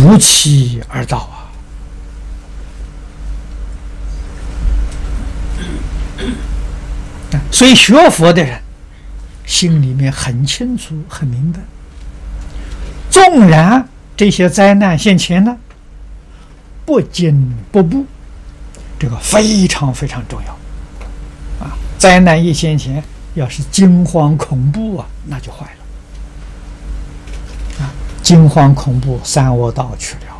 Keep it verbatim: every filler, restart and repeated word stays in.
如期而到啊！所以学佛的人心里面很清楚、很明白，纵然这些灾难现前呢，不惊不怖，这个非常非常重要啊！灾难一现前，要是惊慌恐怖啊，那就坏了啊！惊慌恐怖，三恶道去了。